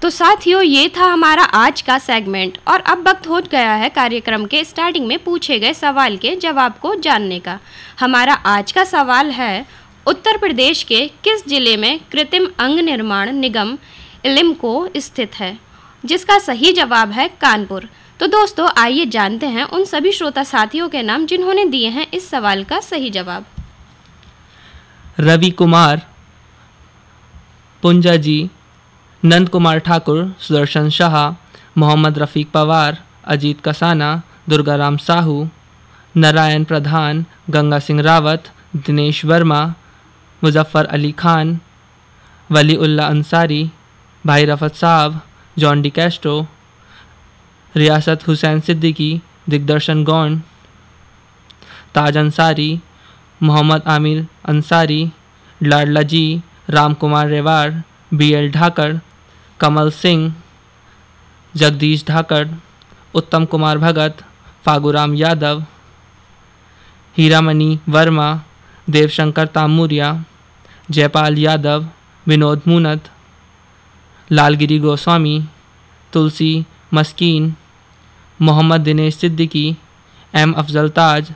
तो साथियों, ये था हमारा आज का सेगमेंट और अब वक्त हो गया है कार्यक्रम के स्टार्टिंग में पूछे गए सवाल के जवाब को जानने का। हमारा आज का सवाल है, उत्तर प्रदेश के किस जिले में कृत्रिम अंग निर्माण निगम इलिम्को स्थित है? जिसका सही जवाब है कानपुर। तो दोस्तों, आइए जानते हैं उन सभी श्रोता साथियों के नाम जिन्होंने दिए हैं इस सवाल का सही जवाब। रवि कुमार, पुंजा जी, नंद कुमार ठाकुर, सुदर्शन शाह, मोहम्मद रफ़ीक पवार, अजीत कसाना, दुर्गाराम साहू, नारायण प्रधान, गंगा सिंह रावत, दिनेश वर्मा, मुजफ्फर अली खान, वली उल्ला अंसारी, भाई रफ़त साहब, जॉन डी कैस्ट्रो, रियासत हुसैन सिद्दीकी, दिग्दर्शन गौंड, ताज अंसारी, मोहम्मद आमिर अंसारी, लाडला जी, राम कुमार रेवार, BL ढाकर, कमल सिंह, जगदीश ढाकर, उत्तम कुमार भगत, फागुराम यादव, हीरामणि वर्मा, देवशंकर तामूरिया, जयपाल यादव, विनोद मूनत, लालगिरी गोस्वामी, तुलसी मस्कीन, मोहम्मद दिनेश सिद्दीकी, M अफजल ताज,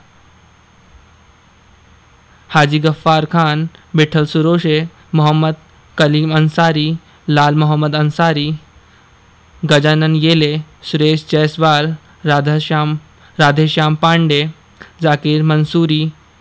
हाजी गफ्फार खान, बिठल सुरोशे, मोहम्मद कलीम अंसारी, लाल मोहम्मद अंसारी, गजानन येले, सुरेश जायसवाल, राधेश्याम पांडे, जाकिर मंसूरी,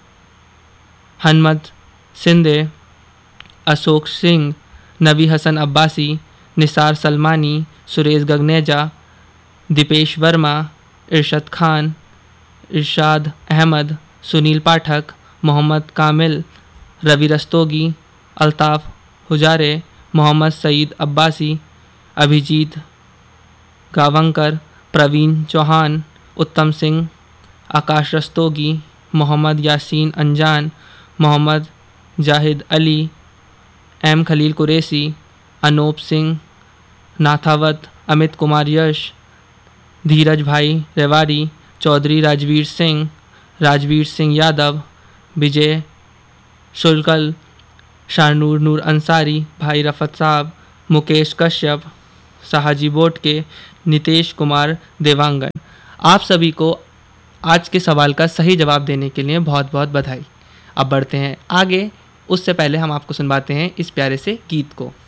हनमत सिंधे, अशोक सिंह, नबी हसन अब्बासी, निसार सलमानी, सुरेश गगनेजा, दीपेश वर्मा, इरशद खान, इरशाद अहमद, सुनील पाठक, मोहम्मद कामिल, रवि रस्तोगी, अल्ताफ़ हुजारे, मोहम्मद सईद अब्बासी, अभिजीत गावंकर, प्रवीण चौहान, उत्तम सिंह, आकाश रस्तोगी, मोहम्मद यासीन अंजान, मोहम्मद जाहिद अली, M खलील कुरैशी, अनूप सिंह नाथावत, अमित कुमार यश, धीरज भाई रेवाड़ी, चौधरी राजवीर सिंह यादव, विजय शुल्कल, शाहनूर नूर अंसारी, भाई रफ़त साहब, मुकेश कश्यप, साहाजी बोट के, नितेश कुमार देवांगन। आप सभी को आज के सवाल का सही जवाब देने के लिए बहुत बहुत बधाई। अब बढ़ते हैं आगे, उससे पहले हम आपको सुनवाते हैं इस प्यारे से गीत को।